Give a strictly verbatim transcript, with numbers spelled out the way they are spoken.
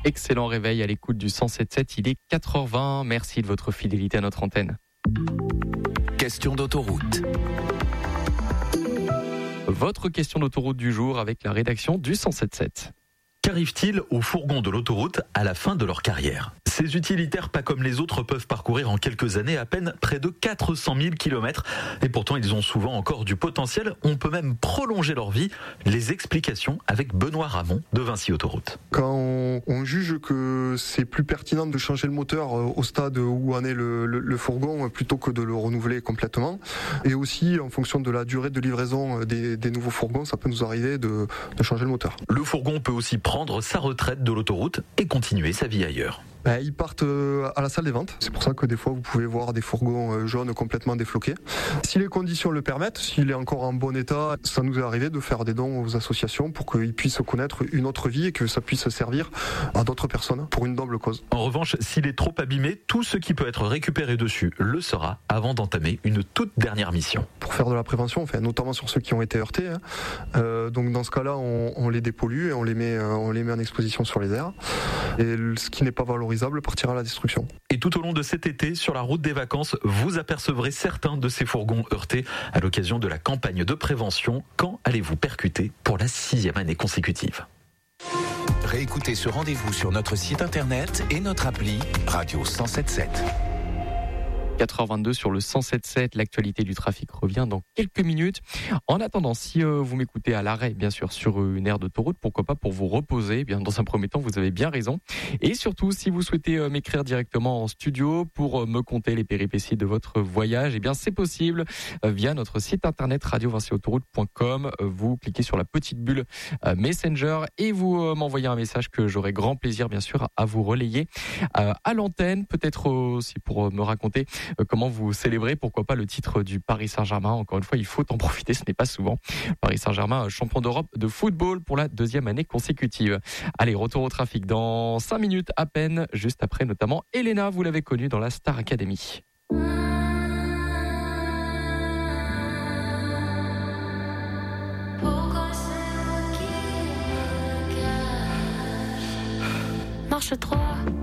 Excellent réveil à l'écoute du cent sept sept, il est quatre heures vingt. Merci de votre fidélité à notre antenne. Question d'autoroute. Votre question d'autoroute du jour avec la rédaction du cent sept sept. Qu'arrive-t-il aux fourgons de l'autoroute à la fin de leur carrière ? Ces utilitaires, pas comme les autres, peuvent parcourir en quelques années à peine près de quatre cent mille kilomètres. Et pourtant, ils ont souvent encore du potentiel. On peut même prolonger leur vie. Les explications avec Benoît Ramon de Vinci Autoroute. Quand on, on juge que c'est plus pertinent de changer le moteur au stade où en est le, le, le fourgon plutôt que de le renouveler complètement. Et aussi, en fonction de la durée de livraison des, des nouveaux fourgons, ça peut nous arriver de, de changer le moteur. Le fourgon peut aussi prendre sa retraite de l'autoroute et continuer sa vie ailleurs. Ben, ils partent à la salle des ventes. C'est pour ça que des fois vous pouvez voir des fourgons jaunes complètement défloqués. Si les conditions le permettent, s'il est encore en bon état, ça nous est arrivé de faire des dons aux associations pour qu'ils puissent connaître une autre vie et que ça puisse servir à d'autres personnes pour une noble cause. En revanche, s'il est trop abîmé, tout ce qui peut être récupéré dessus le sera avant d'entamer une toute dernière mission. Pour faire de la prévention, enfin, notamment sur ceux qui ont été heurtés. Hein. Euh, donc dans ce cas-là, on, on les dépollue et on les met, on les met en exposition sur les airs. Et ce qui n'est pas valorisable partira à la destruction. Et tout au long de cet été, sur la route des vacances, vous apercevrez certains de ces fourgons heurtés à l'occasion de la campagne de prévention. Quand allez-vous percuter pour la sixième année consécutive ? Réécoutez ce rendez-vous sur notre site internet et notre appli Radio cent sept sept. quatre heures vingt-deux sur le cent sept sept, l'actualité du trafic revient dans quelques minutes. En attendant, si euh, vous m'écoutez à l'arrêt, bien sûr, sur une aire d'autoroute, pourquoi pas pour vous reposer, eh bien dans un premier temps, vous avez bien raison. Et surtout, si vous souhaitez euh, m'écrire directement en studio pour euh, me conter les péripéties de votre voyage, eh bien c'est possible euh, via notre site internet radio vinci autoroute point com. Euh, vous cliquez sur la petite bulle euh, Messenger et vous euh, m'envoyez un message que j'aurai grand plaisir, bien sûr, à vous relayer euh, à l'antenne, peut-être aussi pour euh, me raconter comment vous célébrez, pourquoi pas, le titre du Paris Saint-Germain. Encore une fois, il faut en profiter, ce n'est pas souvent. Paris Saint-Germain, champion d'Europe de football pour la deuxième année consécutive. Allez, retour au trafic dans cinq minutes à peine, juste après notamment Elena, vous l'avez connue dans la Star Academy. Marche trois